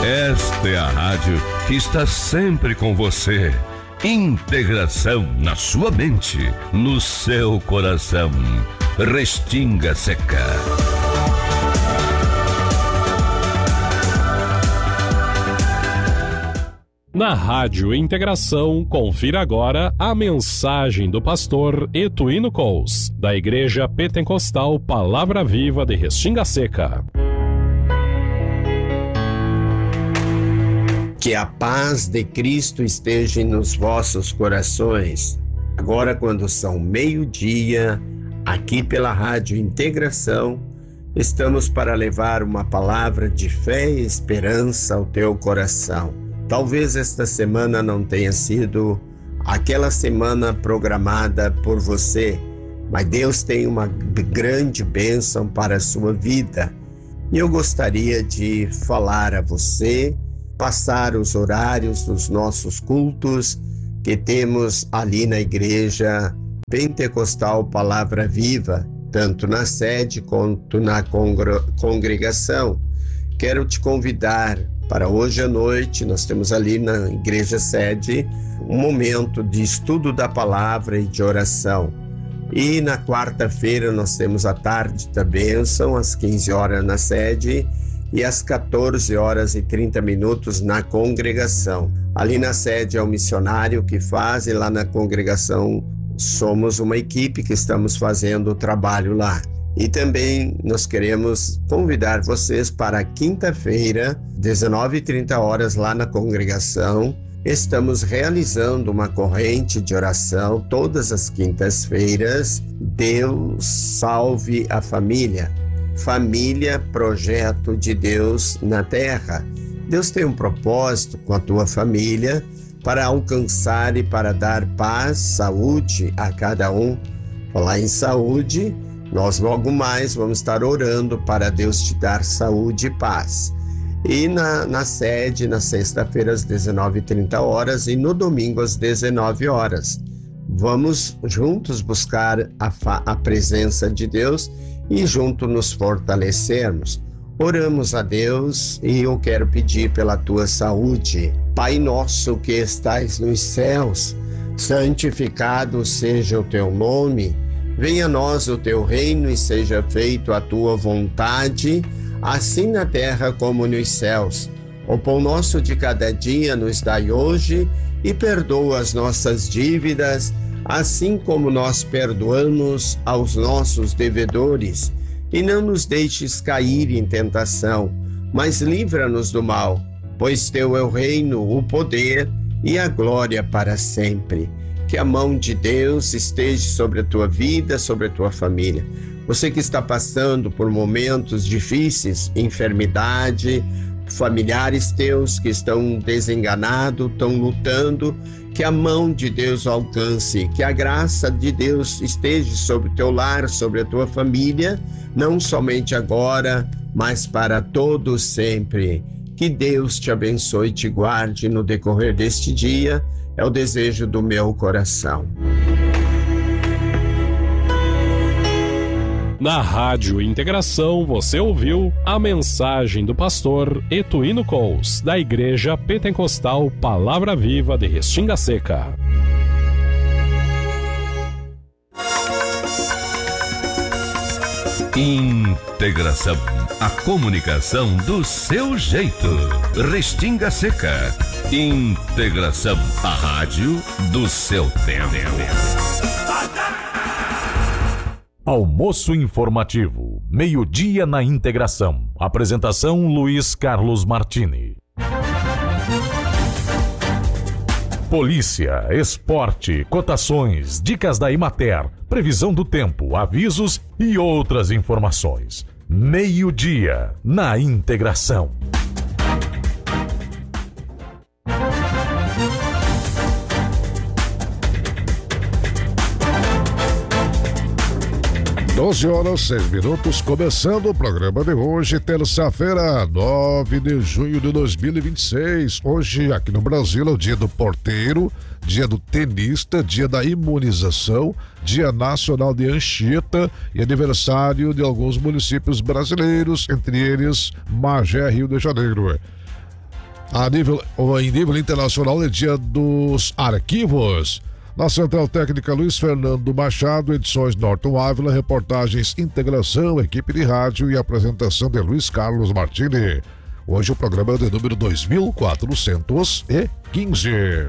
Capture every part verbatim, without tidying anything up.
Esta é a rádio que está sempre com você. Integração na sua mente, no seu coração. Restinga Seca. Na Rádio Integração, confira agora a mensagem do pastor Etuino Cous, da Igreja Pentecostal Palavra Viva de Restinga Seca. Que a paz de Cristo esteja nos vossos corações. Agora, quando são meio-dia, aqui pela Rádio Integração, estamos para levar uma palavra de fé e esperança ao teu coração. Talvez esta semana não tenha sido aquela semana programada por você, mas Deus tem uma grande bênção para a sua vida. E eu gostaria de falar a você, passar os horários dos nossos cultos que temos ali na Igreja Pentecostal Palavra Viva, tanto na sede quanto na congregação. Quero te convidar para hoje à noite. Nós temos ali na Igreja Sede um momento de estudo da palavra e de oração. E na quarta-feira nós temos a tarde da bênção, às quinze horas na sede e às quatorze horas e trinta minutos na congregação. Ali na sede é o missionário que faz, e lá na congregação somos uma equipe que estamos fazendo o trabalho lá. E também nós queremos convidar vocês para quinta-feira, dezenove e trinta horas, lá na congregação. Estamos realizando uma corrente de oração todas as quintas-feiras. Deus salve a família. Família, projeto de Deus na terra. Deus tem um propósito com a tua família para alcançar e para dar paz, saúde a cada um. Falar em saúde, nós logo mais vamos estar orando para Deus te dar saúde e paz. E na, na sede, na sexta-feira às dezenove e trinta horas e no domingo às dezenove horas. Vamos juntos buscar a, fa- a presença de Deus e juntos nos fortalecermos. Oramos a Deus e eu quero pedir pela tua saúde. Pai nosso que estais nos céus, santificado seja o teu nome. Venha a nós o teu reino e seja feito a tua vontade, assim na terra como nos céus. O pão nosso de cada dia nos dai hoje e perdoa as nossas dívidas, assim como nós perdoamos aos nossos devedores. E não nos deixes cair em tentação, mas livra-nos do mal, pois teu é o reino, o poder e a glória para sempre. Que a mão de Deus esteja sobre a tua vida, sobre a tua família. Você que está passando por momentos difíceis, enfermidade, familiares teus que estão desenganados, estão lutando, que a mão de Deus alcance, que a graça de Deus esteja sobre o teu lar, sobre a tua família, não somente agora, mas para todos sempre. Que Deus te abençoe e te guarde no decorrer deste dia, é o desejo do meu coração. Na Rádio Integração, você ouviu a mensagem do pastor Etuino Cous, da Igreja Pentecostal Palavra Viva de Restinga Seca. Integração, a comunicação do seu jeito. Restinga Seca. Integração, a rádio do seu tempo. Almoço informativo, meio-dia na Integração. Apresentação Luiz Carlos Martini. Polícia, esporte, cotações, dicas da Imater, previsão do tempo, avisos e outras informações. Meio-dia na Integração. doze horas, seis minutos, começando o programa de hoje, terça-feira, nove de junho de dois mil e vinte e seis. Hoje, aqui no Brasil, é o dia do porteiro, dia do tenista, dia da imunização, dia nacional de Anchieta e aniversário de alguns municípios brasileiros, entre eles Magé, Rio de Janeiro. A nível, em nível internacional é dia dos arquivos. Na Central Técnica Luiz Fernando Machado, edições Norton Ávila, reportagens Integração, equipe de rádio e apresentação de Luiz Carlos Martini. Hoje o programa é de número dois mil quatrocentos e quinze.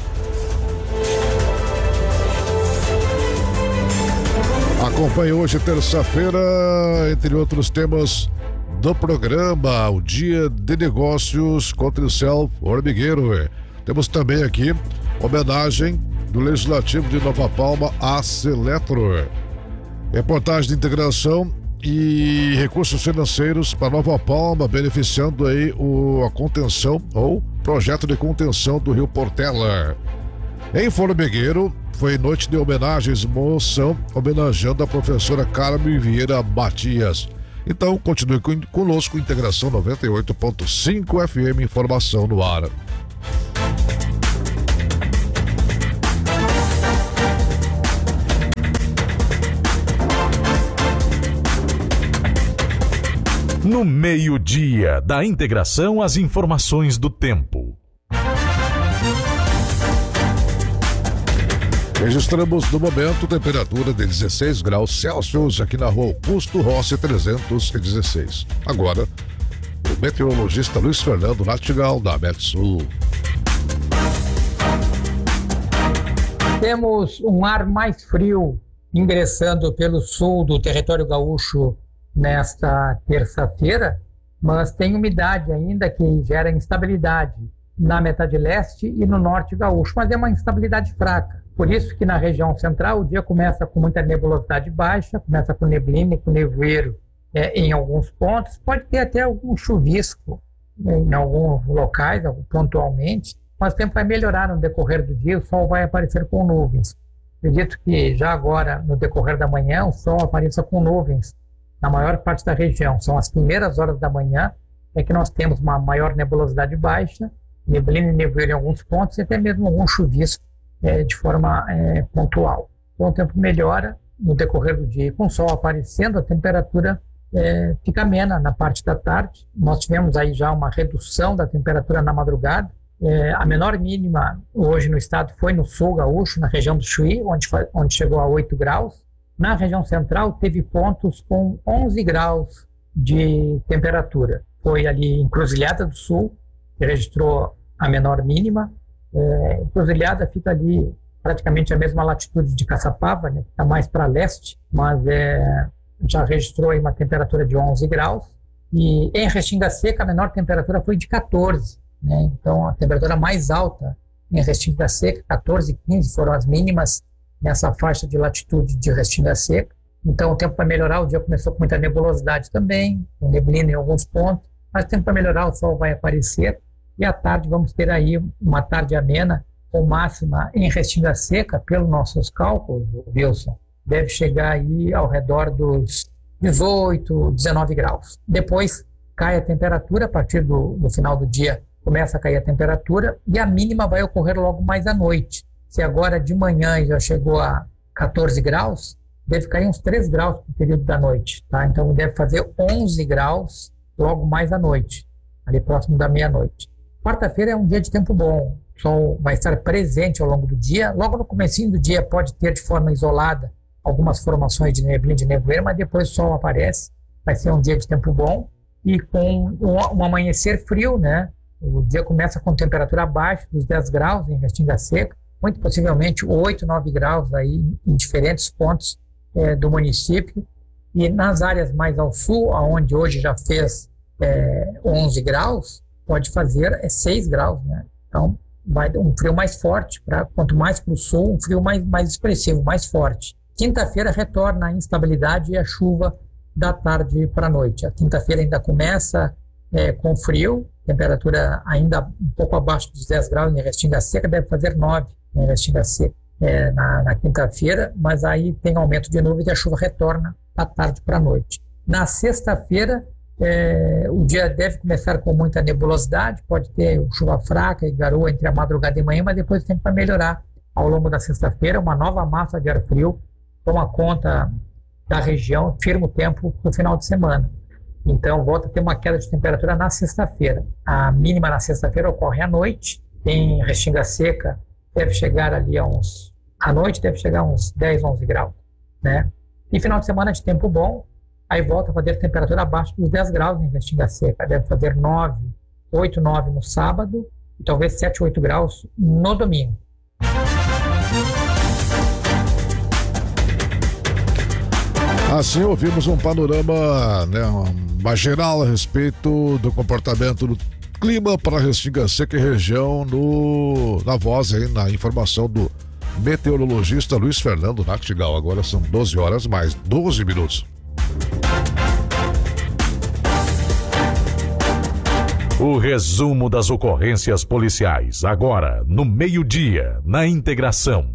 Acompanhe hoje, terça-feira, entre outros temas do programa, o Dia de Negócios Cotricel Formigueiro. Temos também aqui homenagem do Legislativo de Nova Palma à Seletro. Reportagem de integração e recursos financeiros para Nova Palma, beneficiando aí o, a contenção ou projeto de contenção do Rio Portela. Em Formigueiro, foi noite de homenagens, moção homenageando a professora Carmen Vieira Matias. Então, continue conosco, Integração noventa e oito ponto cinco F M, informação no ar. No meio-dia da Integração, as informações do tempo. Registramos no momento temperatura de dezesseis graus Celsius aqui na rua Augusto Rossi trezentos e dezesseis. Agora, o meteorologista Luiz Fernando Natigal, da Metsul. Temos um ar mais frio ingressando pelo sul do território gaúcho nesta terça-feira, mas tem umidade ainda que gera instabilidade na metade leste e no norte gaúcho, mas é uma instabilidade fraca. Por isso que na região central o dia começa com muita nebulosidade baixa, começa com neblina e com nevoeiro é, em alguns pontos, pode ter até algum chuvisco né, em alguns locais, pontualmente, mas o tempo vai melhorar no decorrer do dia, o sol vai aparecer com nuvens. Acredito que já agora, no decorrer da manhã, o sol apareça com nuvens na maior parte da região. São as primeiras horas da manhã é que nós temos uma maior nebulosidade baixa, neblina e nevoeiro em alguns pontos e até mesmo algum chuvisco É, de forma é, pontual. Então o tempo melhora no decorrer do dia. Com o sol aparecendo, a temperatura é, fica amena na parte da tarde. Nós tivemos aí já uma redução da temperatura na madrugada. É, a menor mínima hoje no estado foi no sul gaúcho, na região do Chuí, onde, onde chegou a oito graus. Na região central teve pontos com onze graus de temperatura. Foi ali Encruzilhada do Sul, que registrou a menor mínima. É, Encruzilhada fica ali praticamente a mesma latitude de Caçapava, né, que está mais para leste, mas é, já registrou aí uma temperatura de onze graus. E em Restinga Seca a menor temperatura foi de quatorze, né, então a temperatura mais alta em Restinga Seca, quatorze e quinze foram as mínimas nessa faixa de latitude de Restinga Seca. Então o tempo vai melhorar, o dia começou com muita nebulosidade também, com neblina em alguns pontos, mas o tempo vai melhorar, o sol vai aparecer. E à tarde vamos ter aí uma tarde amena, com máxima em Restinga Seca, pelos nossos cálculos, Wilson, deve chegar aí ao redor dos dezoito, dezenove graus. Depois cai a temperatura, a partir do, do final do dia começa a cair a temperatura e a mínima vai ocorrer logo mais à noite. Se agora de manhã já chegou a quatorze graus, deve cair uns três graus no período da noite, tá? Então deve fazer onze graus logo mais à noite, ali próximo da meia-noite. Quarta-feira é um dia de tempo bom, o sol vai estar presente ao longo do dia. Logo no comecinho do dia pode ter de forma isolada algumas formações de neblina, de nevoeiro, mas depois o sol aparece, vai ser um dia de tempo bom e com um, um amanhecer frio, né? O dia começa com temperatura abaixo dos dez graus em Restinga Seca, muito possivelmente oito, nove graus aí em diferentes pontos é, do município. E nas áreas mais ao sul, onde hoje já fez é, onze graus, pode fazer é seis graus, né? Então vai dar um frio mais forte, pra, quanto mais para o sul, um frio mais, mais expressivo, mais forte. Quinta-feira retorna a instabilidade e a chuva da tarde para a noite. A quinta-feira ainda começa é, com frio, temperatura ainda um pouco abaixo dos dez graus em Restinga Seca, deve fazer nove em Restinga Seca é, na, na quinta-feira, mas aí tem aumento de nuvens e a chuva retorna da tarde para a noite. Na sexta-feira, É, o dia deve começar com muita nebulosidade, pode ter chuva fraca e garoa entre a madrugada e manhã, mas depois o tempo vai melhorar ao longo da sexta-feira. Uma nova massa de ar frio toma conta da região, firma o tempo no final de semana. Então, volta a ter uma queda de temperatura na sexta-feira. A mínima na sexta-feira ocorre à noite. Em Restinga Seca, deve chegar ali a uns... À noite deve chegar a uns dez, onze graus, né? E final de semana de tempo bom, aí volta a fazer temperatura abaixo dos dez graus em Restinga Seca. Deve fazer nove, oito, nove no sábado e talvez sete, oito graus no domingo. Assim ouvimos um panorama, né, mais geral a respeito do comportamento do clima para Restinga Seca e região no, na voz aí, na informação do meteorologista Luiz Fernando Nachtigal. Agora são doze horas mais doze minutos. O resumo das ocorrências policiais, agora no meio-dia, na Integração.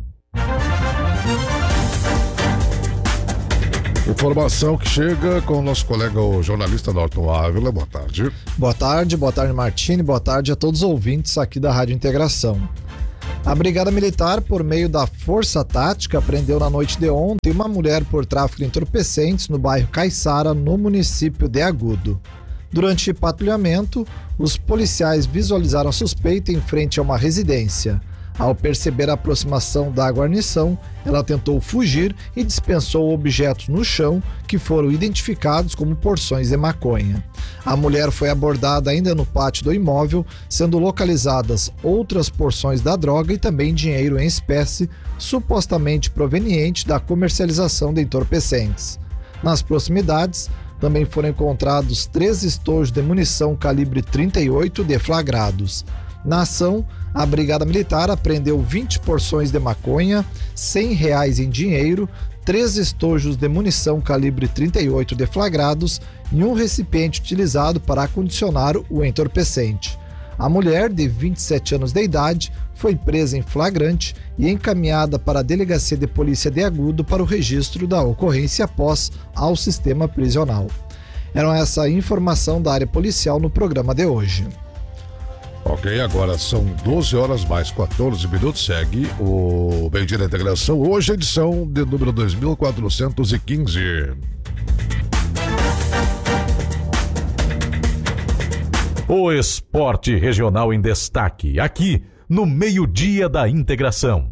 Informação que chega com o nosso colega, o jornalista Norton Ávila. Boa tarde. Boa tarde, boa tarde, Martini. Boa tarde a todos os ouvintes aqui da Rádio Integração. A Brigada Militar, por meio da Força Tática, prendeu na noite de ontem uma mulher por tráfico de entorpecentes no bairro Caiçara, no município de Agudo. Durante patrulhamento, os policiais visualizaram a suspeita em frente a uma residência. Ao perceber a aproximação da guarnição, ela tentou fugir e dispensou objetos no chão que foram identificados como porções de maconha. A mulher foi abordada ainda no pátio do imóvel, sendo localizadas outras porções da droga e também dinheiro em espécie, supostamente proveniente da comercialização de entorpecentes. Nas proximidades, também foram encontrados três estojos de munição calibre trinta e oito deflagrados. Na ação, a Brigada Militar apreendeu vinte porções de maconha, cem reais em dinheiro, três estojos de munição calibre trinta e oito deflagrados e um recipiente utilizado para acondicionar o entorpecente. A mulher, de vinte e sete anos de idade, foi presa em flagrante e encaminhada para a Delegacia de Polícia de Agudo para o registro da ocorrência após ao sistema prisional. Era essa informação da área policial no programa de hoje. Ok, agora são doze horas mais quatorze minutos, segue o Meio Dia da Integração, hoje edição de número dois mil quatrocentos e quinze. O esporte regional em destaque, aqui no Meio Dia da Integração.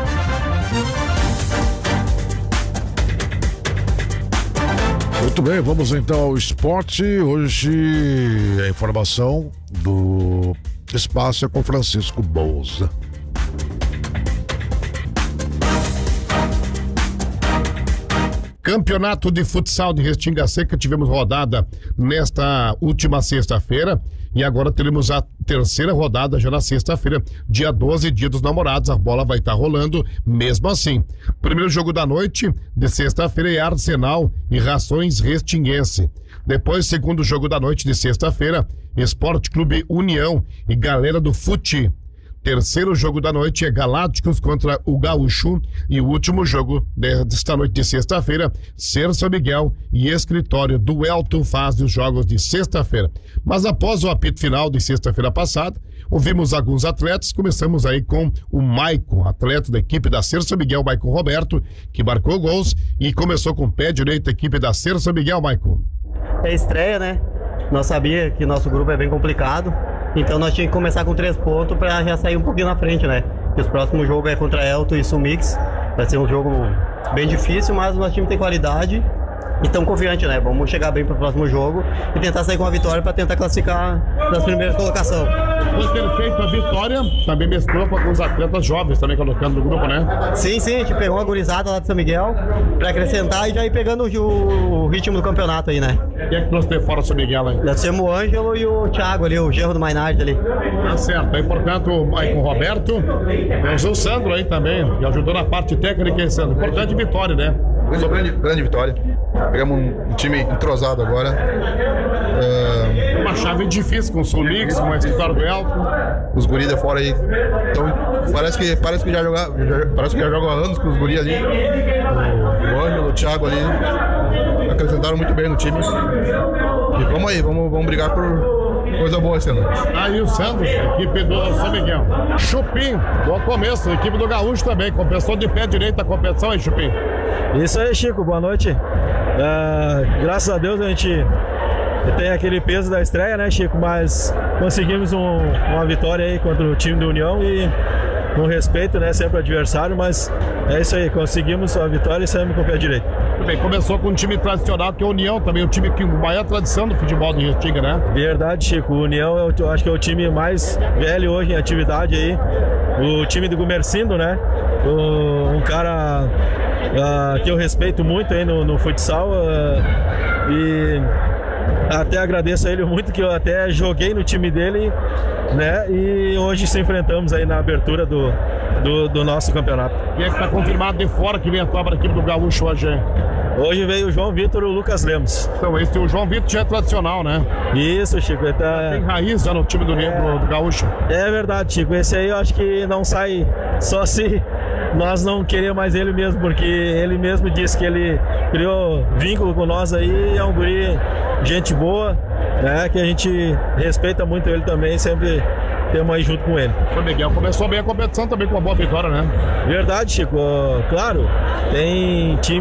Muito bem, vamos então ao esporte. Hoje a informação do espaço é com Francisco Bolsa. Campeonato de Futsal de Restinga Seca, tivemos rodada nesta última sexta-feira e agora teremos a terceira rodada já na sexta-feira, dia doze, dia dos namorados. A bola vai estar rolando mesmo assim. Primeiro jogo da noite de sexta-feira é Arsenal e Rações Restinguense. Depois, segundo jogo da noite de sexta-feira, Esporte Clube União e Galera do Fute. Terceiro jogo da noite é Galácticos contra o Gaúcho. E o último jogo desta noite de sexta-feira, Ser São Miguel e Escritório do Elton fazem os jogos de sexta-feira. Mas após o apito final de sexta-feira passada, ouvimos alguns atletas. Começamos aí com o Maicon, atleta da equipe da Ser São Miguel, Maicon Roberto, que marcou gols e começou com o pé direito a equipe da Ser São Miguel, Maicon. É estreia, né? Nós sabíamos que nosso grupo é bem complicado. Então nós tínhamos que começar com três pontos para já sair um pouquinho na frente, né? Porque o próximo jogo é contra Elton e Sumix. Vai ser um jogo bem difícil, mas o nosso time tem qualidade e estamos confiantes, né? Vamos chegar bem para o próximo jogo e tentar sair com a vitória para tentar classificar nas primeiras colocações. Por ter feito a vitória, também mesclou com alguns atletas jovens também colocando no grupo, né? Sim, sim, a gente pegou uma gurizada lá de São Miguel para acrescentar e já ir pegando o, o ritmo do campeonato aí, né? Quem é que nós temos fora São Miguel aí? Nós temos o Ângelo e o Thiago ali, o genro do Mainardi ali. Tá certo, aí portanto aí com o Roberto, temos o Sandro aí também, que ajudou na parte técnica, hein, Sandro? Importante vitória, né? Grande, grande, grande vitória. Pegamos um, um time entrosado agora. É... Uma chave difícil com o Sulix, com o escritório do Elton. Os guris de fora aí. Então, parece que, parece que já joga, já, parece que já jogam há anos com os guris ali. O, o Ângelo, o Thiago ali. Acrescentaram muito bem no time. E vamos aí, vamos, vamos brigar por coisa boa esse ano. Aí o Sandro, equipe do São Miguel. Chupim, bom começo, equipe do Gaúcho também. Compensou de pé direito a competição aí, Chupim. Isso aí, Chico, boa noite. É, graças a Deus a gente tem aquele peso da estreia, né, Chico? Mas conseguimos um, uma vitória aí contra o time do União e com respeito, né, sempre o adversário, mas é isso aí, conseguimos a vitória e saímos com o pé direito. Muito bem, começou com um time tradicional que é a União, também um time com maior tradição do futebol do Restinga, né? Verdade, Chico, o União eu acho que é o time mais velho hoje em atividade aí, o time do Gumercindo, né? O, um cara uh, que eu respeito muito aí no, no futsal uh, e até agradeço a ele muito, que eu até joguei no time dele, né? E hoje se enfrentamos aí na abertura do, do, do nosso campeonato. Quem é que tá confirmado de fora que vem atuar para a equipe do Gaúcho hoje, hein? Hoje veio o João Vitor e o Lucas Lemos. Então, esse o João Vitor já é tradicional, né? Isso, Chico. Ele tá... Tem raiz já no time do, é... do, do Gaúcho. É verdade, Chico. Esse aí eu acho que não sai só se nós não queremos mais ele mesmo, porque ele mesmo disse que ele criou vínculo com nós aí, é um guri, gente boa, né? Que a gente respeita muito ele também, sempre temos aí junto com ele. O Miguel começou bem a competição também com uma boa vitória, né? Verdade, Chico. Claro, tem time